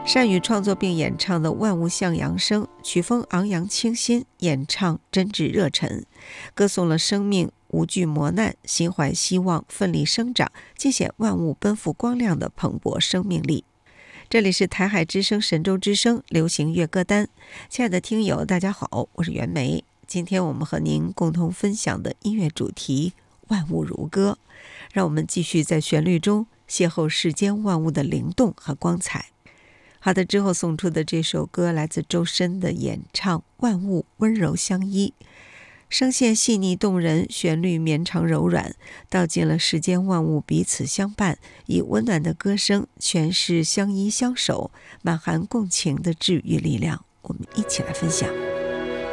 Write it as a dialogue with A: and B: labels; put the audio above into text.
A: 善于创作并演唱的万物向阳声，曲风昂扬清新，演唱真挚热忱，歌颂了生命无惧磨难，心怀希望，奋力生长，尽显万物奔赴光亮的蓬勃生命力。这里是台海之声神州之声流行乐歌单，亲爱的听友大家好，我是袁梅。今天我们和您共同分享的音乐主题万物如歌，让我们继续在旋律中邂逅世间万物的灵动和光彩。好的，之后送出的这首歌来自周深的演唱，万物温柔相依，声线细腻动人，旋律绵长柔软，道尽了世间万物彼此相伴，以温暖的歌声诠释相依相守，满含共情的治愈力量。我们一起来分享。